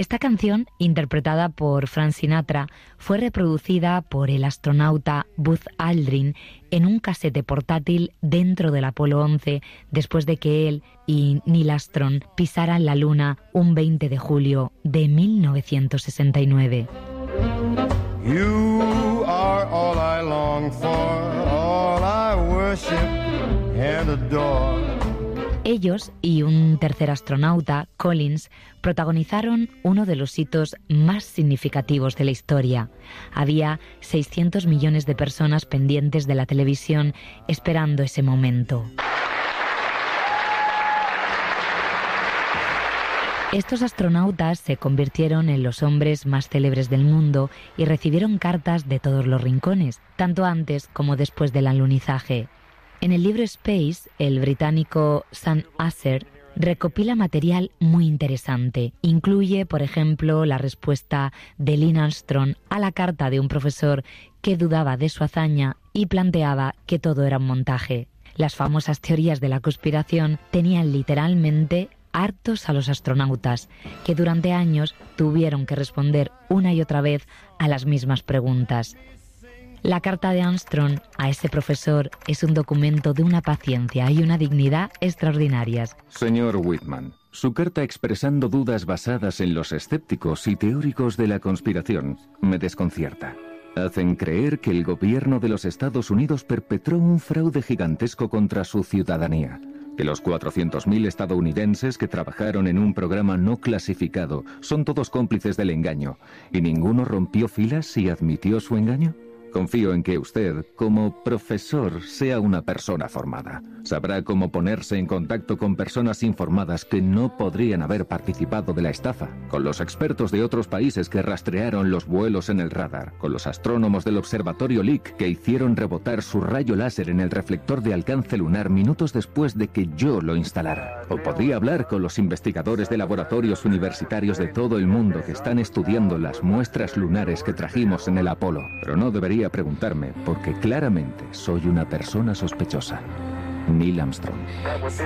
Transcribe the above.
Esta canción, interpretada por Frank Sinatra, fue reproducida por el astronauta Buzz Aldrin en un casete portátil dentro del Apolo 11, después de que él y Neil Armstrong pisaran la Luna un 20 de julio de 1969. You are all I long for, all I worship and adore. Ellos y un tercer astronauta, Collins, protagonizaron uno de los hitos más significativos de la historia. Había 600 millones de personas pendientes de la televisión esperando ese momento. Estos astronautas se convirtieron en los hombres más célebres del mundo y recibieron cartas de todos los rincones, tanto antes como después del alunizaje. En el libro Space, el británico Sam Asser recopila material muy interesante. Incluye, por ejemplo, la respuesta de Neil Armstrong a la carta de un profesor que dudaba de su hazaña y planteaba que todo era un montaje. Las famosas teorías de la conspiración tenían literalmente hartos a los astronautas, que durante años tuvieron que responder una y otra vez a las mismas preguntas. La carta de Armstrong a ese profesor es un documento de una paciencia y una dignidad extraordinarias. Señor Whitman, su carta expresando dudas basadas en los escépticos y teóricos de la conspiración me desconcierta. Hacen creer que el gobierno de los Estados Unidos perpetró un fraude gigantesco contra su ciudadanía, que los 400.000 estadounidenses que trabajaron en un programa no clasificado son todos cómplices del engaño, y ninguno rompió filas y admitió su engaño. Confío en que usted, como profesor, sea una persona formada. Sabrá cómo ponerse en contacto con personas informadas que no podrían haber participado de la estafa, con los expertos de otros países que rastrearon los vuelos en el radar, con los astrónomos del observatorio Lick que hicieron rebotar su rayo láser en el reflector de alcance lunar minutos después de que yo lo instalara. O podría hablar con los investigadores de laboratorios universitarios de todo el mundo que están estudiando las muestras lunares que trajimos en el Apolo. Pero no debería preguntarme, porque claramente soy una persona sospechosa. Neil Armstrong.